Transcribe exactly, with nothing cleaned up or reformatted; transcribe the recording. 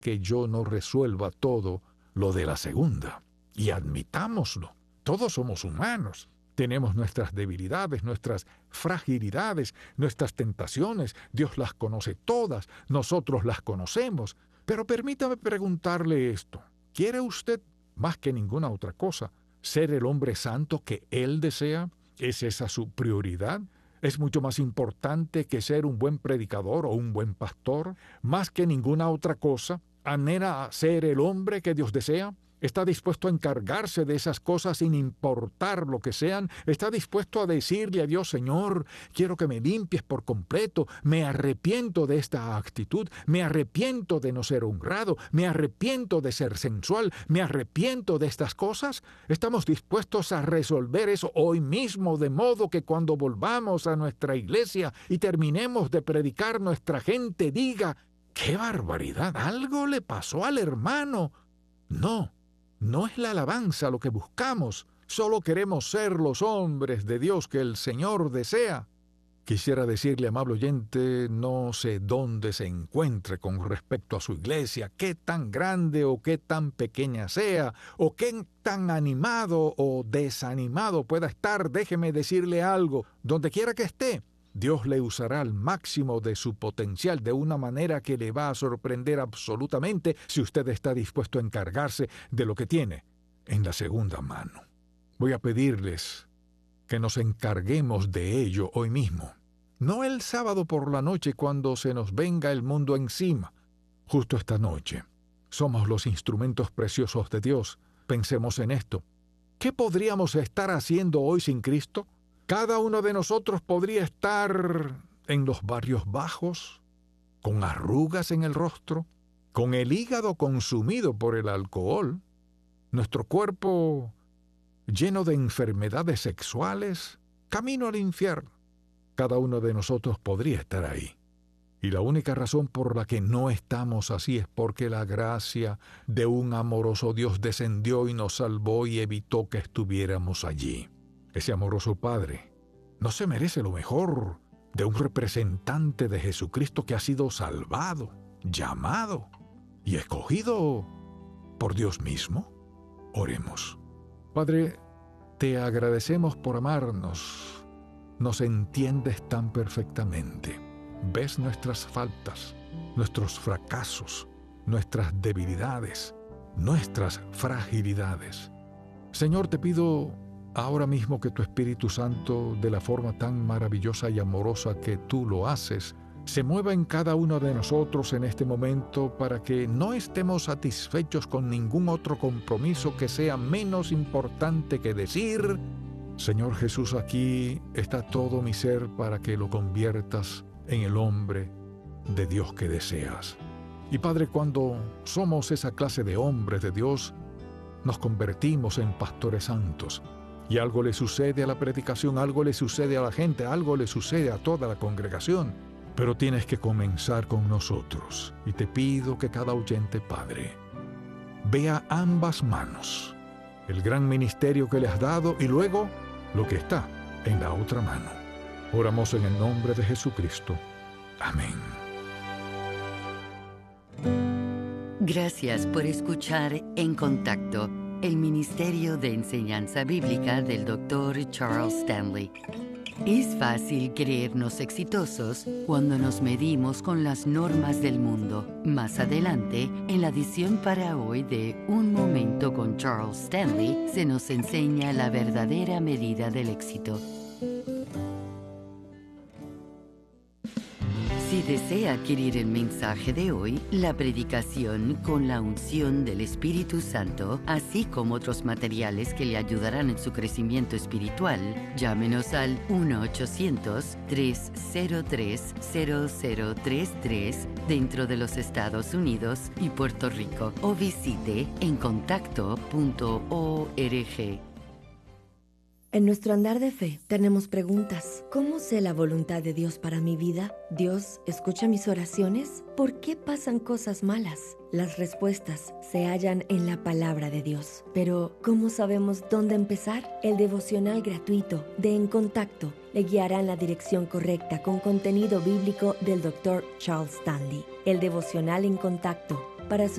que yo no resuelva todo lo de la segunda. Y admitámoslo, todos somos humanos. Tenemos nuestras debilidades, nuestras fragilidades, nuestras tentaciones. Dios las conoce todas, nosotros las conocemos. Pero permítame preguntarle esto. ¿Quiere usted, más que ninguna otra cosa, ser el hombre santo que Él desea? ¿Es esa su prioridad? ¿Es mucho más importante que ser un buen predicador o un buen pastor? Más que ninguna otra cosa, ¿anhela ser el hombre que Dios desea? ¿Está dispuesto a encargarse de esas cosas sin importar lo que sean? ¿Está dispuesto a decirle a Dios, Señor, quiero que me limpies por completo, me arrepiento de esta actitud, me arrepiento de no ser honrado, me arrepiento de ser sensual, me arrepiento de estas cosas? ¿Estamos dispuestos a resolver eso hoy mismo, de modo que cuando volvamos a nuestra iglesia y terminemos de predicar, nuestra gente diga, ¡qué barbaridad! Algo le pasó al hermano? No. No es la alabanza lo que buscamos, solo queremos ser los hombres de Dios que el Señor desea. Quisiera decirle, amable oyente, no sé dónde se encuentre con respecto a su iglesia, qué tan grande o qué tan pequeña sea, o qué tan animado o desanimado pueda estar. Déjeme decirle algo, donde quiera que esté, Dios le usará al máximo de su potencial de una manera que le va a sorprender absolutamente si usted está dispuesto a encargarse de lo que tiene en la segunda mano. Voy a pedirles que nos encarguemos de ello hoy mismo. No el sábado por la noche cuando se nos venga el mundo encima. Justo esta noche. Somos los instrumentos preciosos de Dios. Pensemos en esto. ¿Qué podríamos estar haciendo hoy sin Cristo? Cada uno de nosotros podría estar en los barrios bajos, con arrugas en el rostro, con el hígado consumido por el alcohol, nuestro cuerpo lleno de enfermedades sexuales, camino al infierno. Cada uno de nosotros podría estar ahí. Y la única razón por la que no estamos así es porque la gracia de un amoroso Dios descendió y nos salvó y evitó que estuviéramos allí. Ese amoroso Padre no se merece lo mejor de un representante de Jesucristo que ha sido salvado, llamado y escogido por Dios mismo. Oremos. Padre, te agradecemos por amarnos. Nos entiendes tan perfectamente. Ves nuestras faltas, nuestros fracasos, nuestras debilidades, nuestras fragilidades. Señor, te pido ahora mismo que tu Espíritu Santo, de la forma tan maravillosa y amorosa que tú lo haces, se mueva en cada uno de nosotros en este momento para que no estemos satisfechos con ningún otro compromiso que sea menos importante que decir, Señor Jesús, aquí está todo mi ser para que lo conviertas en el hombre de Dios que deseas. Y Padre, cuando somos esa clase de hombres de Dios, nos convertimos en pastores santos. Y algo le sucede a la predicación, algo le sucede a la gente, algo le sucede a toda la congregación. Pero tienes que comenzar con nosotros. Y te pido que cada oyente, Padre, vea ambas manos, el gran ministerio que le has dado y luego lo que está en la otra mano. Oramos en el nombre de Jesucristo. Amén. Gracias por escuchar En Contacto, el Ministerio de Enseñanza Bíblica del doctor Charles Stanley. Es fácil creernos exitosos cuando nos medimos con las normas del mundo. Más adelante, en la edición para hoy de Un Momento con Charles Stanley, se nos enseña la verdadera medida del éxito. Si desea adquirir el mensaje de hoy, la predicación con la unción del Espíritu Santo, así como otros materiales que le ayudarán en su crecimiento espiritual, llámenos al uno ochocientos, tres cero tres, cero cero tres tres dentro de los Estados Unidos y Puerto Rico o visite en contacto punto org. En nuestro andar de fe tenemos preguntas. ¿Cómo sé la voluntad de Dios para mi vida? ¿Dios escucha mis oraciones? ¿Por qué pasan cosas malas? Las respuestas se hallan en la palabra de Dios. Pero, ¿cómo sabemos dónde empezar? El devocional gratuito de En Contacto le guiará en la dirección correcta con contenido bíblico del doctor Charles Stanley. El devocional En Contacto Para